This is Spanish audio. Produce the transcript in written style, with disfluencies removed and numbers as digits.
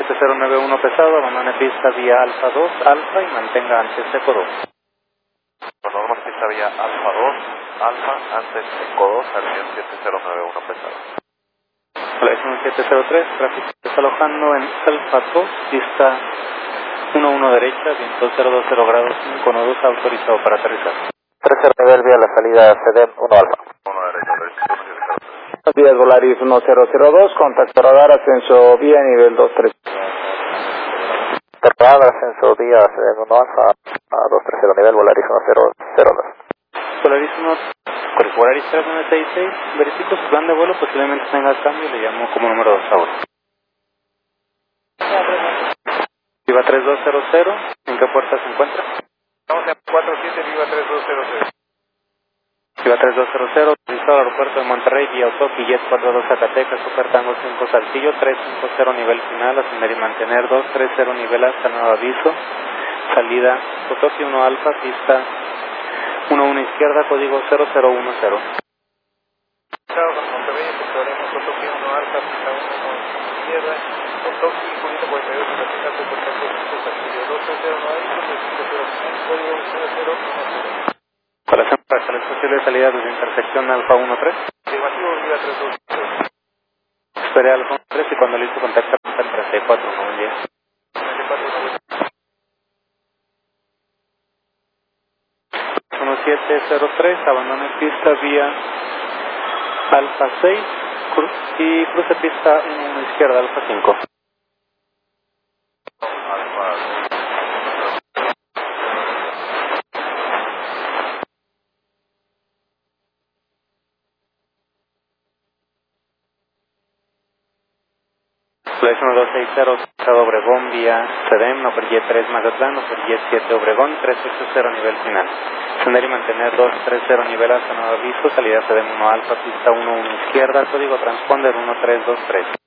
7091 pesado, abandone pista vía Alfa 2, Alfa y mantenga antes Eco 2. Normal pista vía Alfa 2, Alfa, antes Eco 2, avión 7091 pesado. Volación 703, tráfico desalojando en Alfa 2, pista 11 derecha, viento 020 grados, 5 nodos, autorizado para aterrizar. 30 nivel vía la salida CDEM 1 Alfa. 1 derecha, Buenos días, Volaris 1002, contacto radar, ascenso vía nivel 23. Radar, ascenso vía CDEM 1 Alfa, a 230 nivel, Volaris 1002. Volaris 1, Volaris 3966, verifico su plan de vuelo, posiblemente tenga cambio, le llamo como número 2 ahora. Viva 3200, ¿en qué puerta se encuentra? Estamos en 47, Viva 3200. Viva 3200, visitado al aeropuerto de Monterrey, vía Otoki, Jet 42 Zacatecas, Super Tango 5 Saltillo, 350 nivel final, ascender y mantener, 230 nivel hasta nuevo aviso, salida Otoki 1 Alfa, pista 11 izquierda, código 0010. Estado con Monterrey, efectuaremos Otoki 1 Alfa, pista 11 izquierda, Otoki 142 Zacatecas, Super Tango 5 Saltillo, 230 no aviso, 350 código 0010. Colación para las posibles salidas desde intersección Alfa 13. Afirmativo, Viva 3200. Espere Alfa 13 y cuando listo contacta al 34, buen día. 1703, abandone pista vía Alfa 6 y cruce pista 1 izquierda, Alfa 5. Flexión 260, Estado Obregón, vía CDEM, no per Y3 Mazatlán, no per Y7 Obregón, 380 nivel final. Ascender y mantener 230 nivel hasta nuevo aviso, salida CDEM 1 Alfa, pista 11 izquierda, código transponder 1323.